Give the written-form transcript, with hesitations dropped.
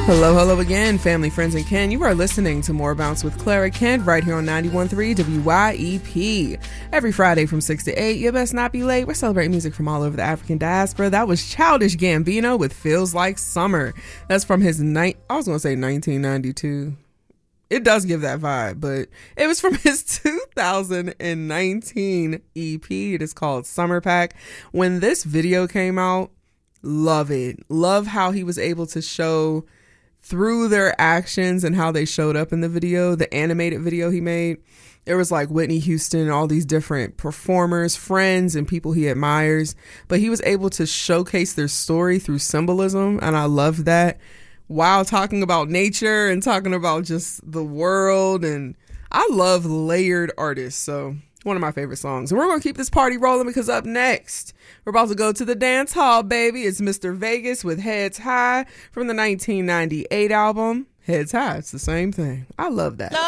Hello, hello again, family, friends, and kin. You are listening to More Bounce with Clara Kent right here on 91.3 WYEP. Every Friday from 6 to 8, you best not be late. We're celebrating music from all over the African diaspora. That was Childish Gambino with Feels Like Summer. That's from his 1992. It does give that vibe, but it was from his 2019 EP. It is called Summer Pack. When this video came out, love it. Love how he was able to show through their actions and how they showed up in the video, the animated video he made. There was like Whitney Houston, all these different performers, friends, and people he admires. But he was able to showcase their story through symbolism, and I love that. While talking about nature and talking about just the world, and I love layered artists, so one of my favorite songs. And we're going to keep this party rolling because up next, we're about to go to the dance hall, baby. It's Mr. Vegas with Heads High from the 1998 album, Heads High. It's the same thing. I love that.